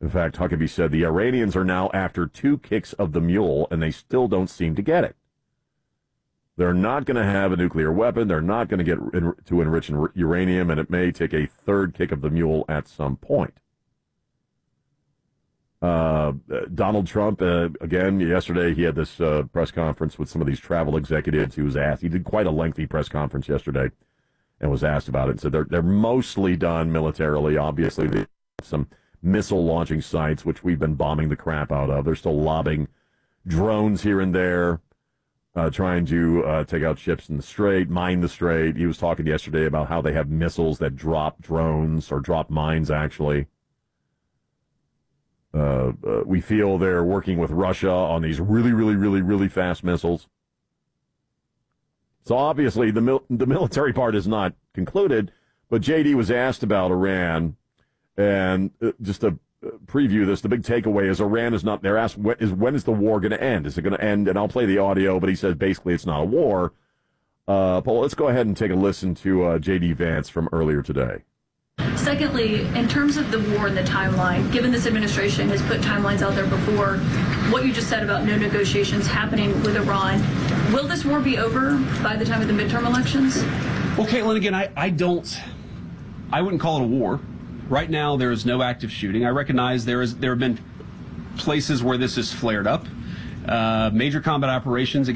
In fact, Huckabee said the Iranians are now after 2 kicks of the mule, and they still don't seem to get it. They're not going to have a nuclear weapon. They're not going to get to enrich uranium, and it may take a 3rd kick of the mule at some point. Donald Trump, again, yesterday he had this press conference with some of these travel executives. He was asked, he did quite a lengthy press conference yesterday and was asked about it. And so they're mostly done militarily. Obviously, they have some missile launching sites, which we've been bombing the crap out of. They're still lobbing drones here and there, trying to take out ships in the Strait, mine the Strait. He was talking yesterday about how they have missiles that drop drones or drop mines, actually. We feel they're working with Russia on these really fast missiles. So obviously the military part is not concluded, but JD was asked about Iran, and just to preview this, the big takeaway is Iran is not, they're asked when is the war going to end? Is it going to end? And I'll play the audio, but he says basically it's not a war. Paul, let's go ahead and take a listen to JD Vance from earlier today. Secondly, in terms of the war and the timeline, given this administration has put timelines out there before, what you just said about no negotiations happening with Iran, will this war be over by the time of the midterm elections? Well, Caitlin, again, I wouldn't call it a war. Right now, there is no active shooting. I recognize there have been places where this has flared up. Major combat operations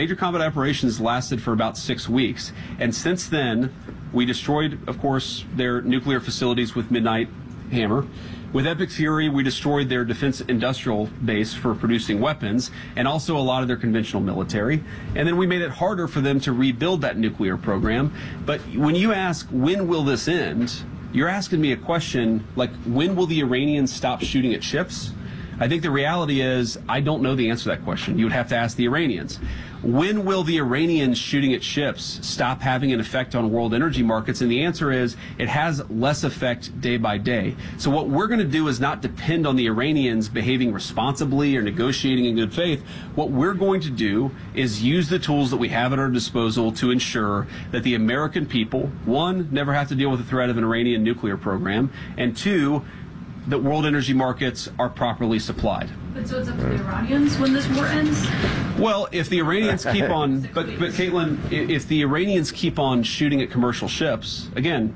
lasted for about 6 weeks. And since then, we destroyed, of course, their nuclear facilities with Midnight Hammer. With Epic Fury, we destroyed their defense industrial base for producing weapons and also a lot of their conventional military. And then we made it harder for them to rebuild that nuclear program. But when you ask, when will this end? You're asking me a question like, when will the Iranians stop shooting at ships? I think the reality is I don't know the answer to that question. You would have to ask the Iranians. When will the Iranians shooting at ships stop having an effect on world energy markets? And the answer is it has less effect day by day. So what we're going to do is not depend on the Iranians behaving responsibly or negotiating in good faith. What we're going to do is use the tools that we have at our disposal to ensure that the American people, one, never have to deal with the threat of an Iranian nuclear program, and two, that world energy markets are properly supplied. But so it's up to the Iranians when this war ends? Well, if the Iranians keep on, but Caitlin, if the Iranians keep on shooting at commercial ships, again,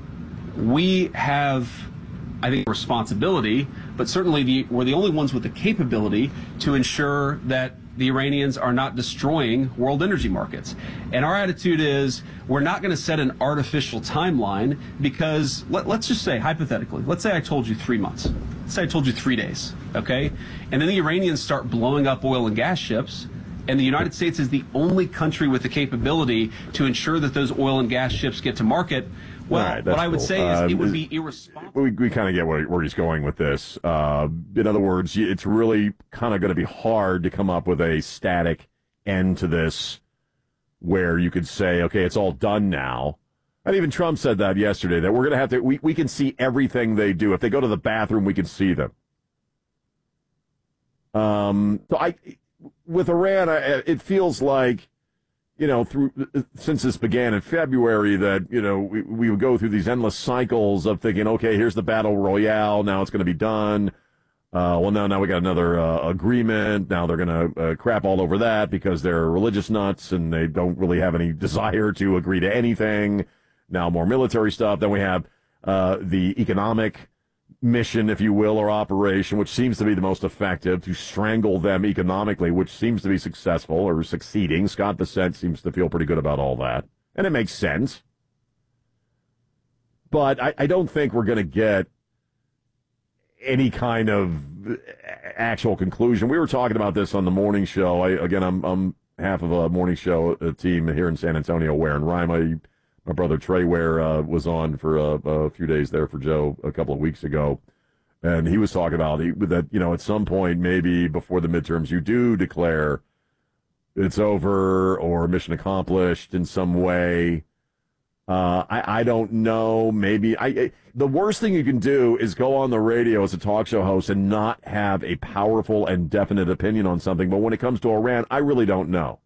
we have, I think, responsibility, but certainly we're the only ones with the capability to ensure that the Iranians are not destroying world energy markets. And our attitude is we're not going to set an artificial timeline because let's just say, hypothetically, let's say I told you 3 months. Let's say I told you 3 days, okay? And then the Iranians start blowing up oil and gas ships, and the United States is the only country with the capability to ensure that those oil and gas ships get to market. Well, right, what I would say is it would be irresponsible. We kind of get where he's going with this. In other words, it's really kind of going to be hard to come up with a static end to this where you could say, okay, it's all done now. And even Trump said that yesterday, that we're going to have to, we can see everything they do. If they go to the bathroom, we can see them. With Iran, it feels like, since this began in February, that, we would go through these endless cycles of thinking, okay, here's the battle royale. Now it's going to be done. Now we got another agreement. Now they're going to crap all over that because they're religious nuts and they don't really have any desire to agree to anything. Now more military stuff. Then we have the economic mission, if you will, or operation, which seems to be the most effective to strangle them economically, which seems to be successful or succeeding. Scott Bessent seems to feel pretty good about all that. And it makes sense. But I don't think we're going to get any kind of actual conclusion. We were talking about this on the morning show. I'm half of a morning show team here in San Antonio, Ware and Rima. My brother Trey Ware was on for a few days there for Joe a couple of weeks ago. And he was talking about that, at some point, maybe before the midterms, you do declare it's over or mission accomplished in some way. I don't know. Maybe the worst thing you can do is go on the radio as a talk show host and not have a powerful and definite opinion on something. But when it comes to Iran, I really don't know.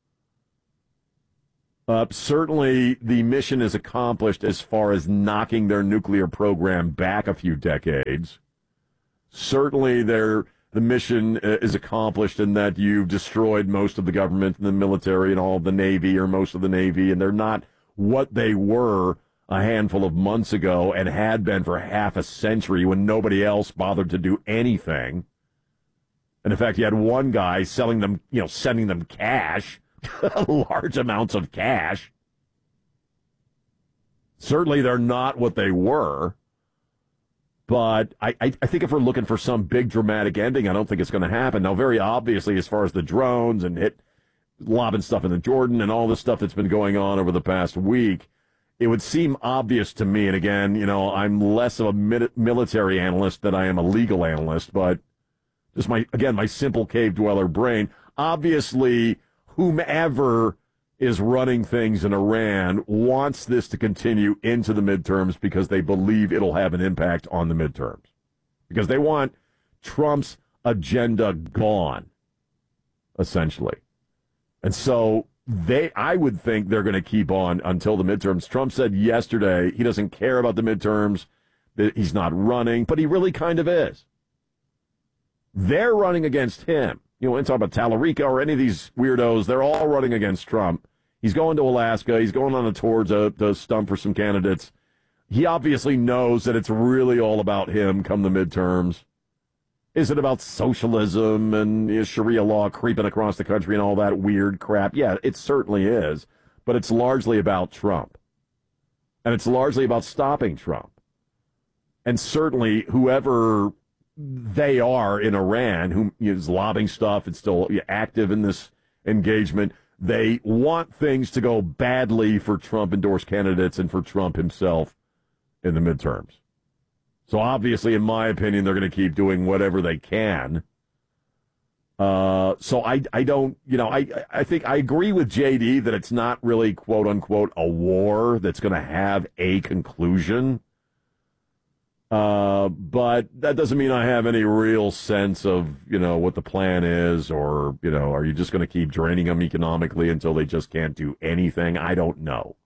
Certainly, the mission is accomplished as far as knocking their nuclear program back a few decades. Certainly, the mission is accomplished in that you've destroyed most of the government and the military and all of the Navy, or most of the Navy, and they're not what they were a handful of months ago and had been for half a century when nobody else bothered to do anything. And in fact, you had one guy selling them, sending them cash, large amounts of cash. Certainly, they're not what they were. But I think if we're looking for some big dramatic ending, I don't think it's going to happen. Now, very obviously, as far as the drones and lobbing stuff in the Jordan and all this stuff that's been going on over the past week, it would seem obvious to me. And again, I'm less of a military analyst than I am a legal analyst, but just my simple cave dweller brain. Obviously, whomever is running things in Iran wants this to continue into the midterms because they believe it'll have an impact on the midterms. Because they want Trump's agenda gone, essentially. And so I would think they're going to keep on until the midterms. Trump said yesterday he doesn't care about the midterms, that he's not running, but he really kind of is. They're running against him. And talk about Tallarico or any of these weirdos, they're all running against Trump. He's going to Alaska. He's going on a tour to stump for some candidates. He obviously knows that it's really all about him come the midterms. Is it about socialism and Sharia law creeping across the country and all that weird crap? Yeah, it certainly is. But it's largely about Trump. And it's largely about stopping Trump. And certainly whoever they are in Iran, who is lobbing stuff, it's still active in this engagement. They want things to go badly for Trump-endorsed candidates and for Trump himself in the midterms. So obviously, in my opinion, they're going to keep doing whatever they can. So I don't, I think I agree with JD that it's not really, quote unquote, a war that's going to have a conclusion. But that doesn't mean I have any real sense of, what the plan is, or, are you just going to keep draining them economically until they just can't do anything? I don't know.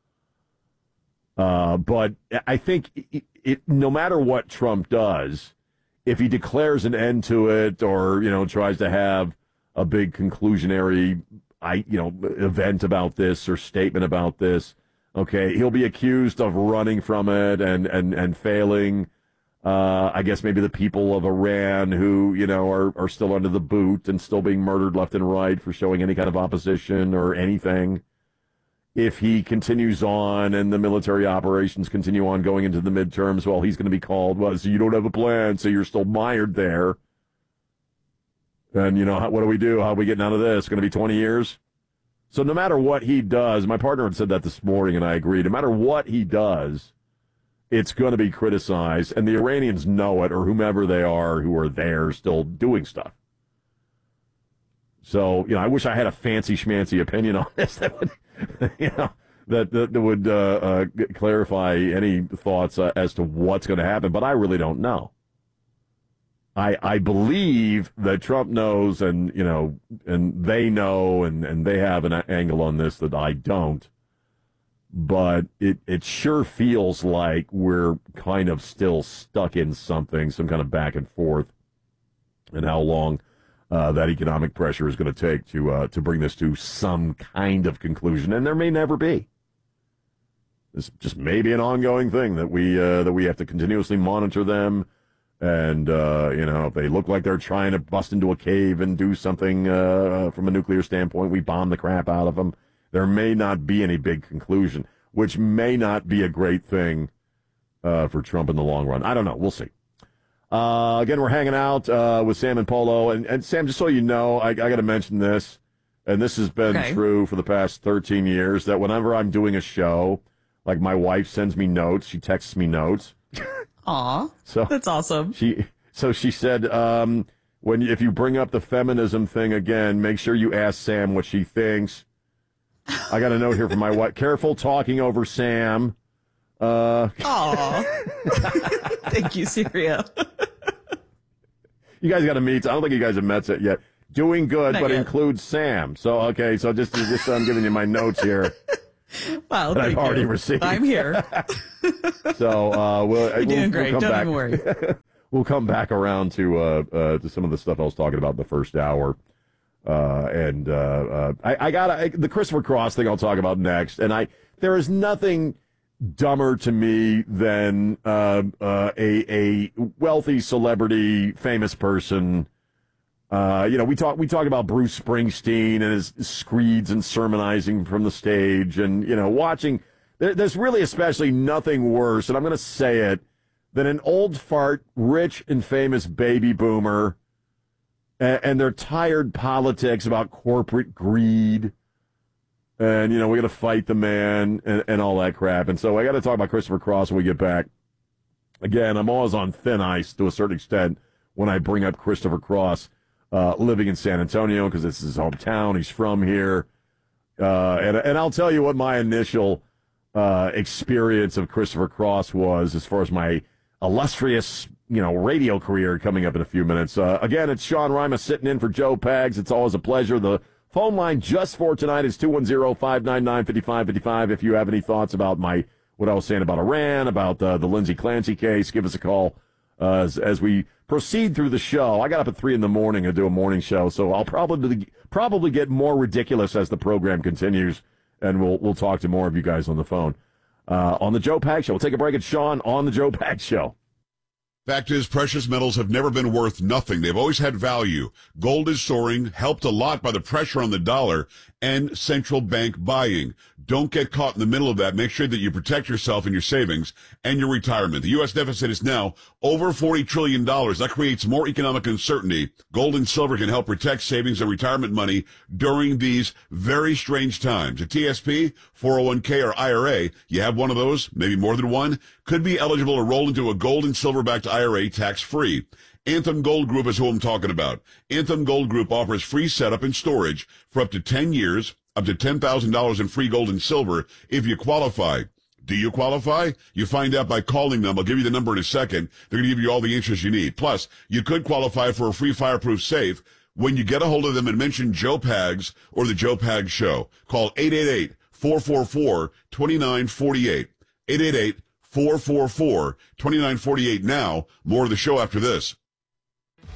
But I think no matter what Trump does, if he declares an end to it or, tries to have a big conclusionary, event about this or statement about this, okay, he'll be accused of running from it and failing. I guess maybe the people of Iran who, are still under the boot and still being murdered left and right for showing any kind of opposition or anything. If he continues on and the military operations continue on going into the midterms, well, he's going to be called, so you don't have a plan, so you're still mired there. And, what do we do? How are we getting out of this? It's going to be 20 years? So no matter what he does, my partner had said that this morning, and I agree, no matter what he does, it's going to be criticized, and the Iranians know it, or whomever they are who are there still doing stuff. So, I wish I had a fancy schmancy opinion on this that would, that would clarify any thoughts as to what's going to happen, but I really don't know. I believe that Trump knows, and they know, and they have an angle on this that I don't. But it sure feels like we're kind of still stuck in something, some kind of back and forth, and how long that economic pressure is going to take to bring this to some kind of conclusion, and there may never be. This just may be an ongoing thing that we have to continuously monitor them. And, if they look like they're trying to bust into a cave and do something from a nuclear standpoint, we bomb the crap out of them. There may not be any big conclusion, which may not be a great thing for Trump in the long run. I don't know. We'll see. Again, we're hanging out with Sam and Polo. And Sam, just so you know, I got to mention this, and this has been true for the past 13 years, that whenever I'm doing a show, like my wife sends me notes, she texts me notes. Aw, so that's awesome. She said, if you bring up the feminism thing again, make sure you ask Sam what she thinks. I got a note here from my wife. Careful talking over Sam. Aw. Thank you, Syria. You guys got to meet. I don't think you guys have met yet. Doing good, but includes Sam. So, okay, so just I'm giving you my notes here. Wow, that I've already received. I'm here. So we're doing great. We'll come Don't back. even worry. we'll come back around to some of the stuff I was talking about in the first hour. I got the Christopher Cross thing I'll talk about next. And there is nothing dumber to me than a wealthy celebrity, famous person. We talk about Bruce Springsteen and his screeds and sermonizing from the stage, and watching. There's really especially nothing worse, and I'm going to say it, than an old fart, rich and famous baby boomer, and their tired politics about corporate greed. And, we're going to fight the man and all that crap. And so I got to talk about Christopher Cross when we get back. Again, I'm always on thin ice to a certain extent when I bring up Christopher Cross living in San Antonio because this is his hometown. He's from here. And I'll tell you what my initial experience of Christopher Cross was as far as my illustrious, radio career coming up in a few minutes. Again, it's Sean Rima sitting in for Joe Pags. It's always a pleasure. The phone line just for tonight is 210-599-5555. If you have any thoughts about what I was saying about Iran, about the Lindsey Clancy case, give us a call as we proceed through the show. I got up at 3 a.m. to do a morning show, so I'll probably get more ridiculous as the program continues, and we'll talk to more of you guys on the phone. On the Joe Pags Show. We'll take a break at Sean on the Joe Pags Show. Fact is, precious metals have never been worth nothing. They've always had value. Gold is soaring, helped a lot by the pressure on the dollar and central bank buying. Don't get caught in the middle of that. Make sure that you protect yourself and your savings and your retirement. The U.S. deficit is now over $40 trillion. That creates more economic uncertainty. Gold and silver can help protect savings and retirement money during these very strange times. A TSP, 401k, or IRA, you have one of those, maybe more than one, could be eligible to roll into a gold and silver-backed IRA tax-free. Anthem Gold Group is who I'm talking about. Anthem Gold Group offers free setup and storage for up to 10 years, up to $10,000 in free gold and silver if you qualify. Do you qualify? You find out by calling them. I'll give you the number in a second. They're going to give you all the answers you need. Plus, you could qualify for a free fireproof safe when you get a hold of them and mention Joe Pags or the Joe Pags Show. Call 888-444-2948. 888-444-2948 now. More of the show after this.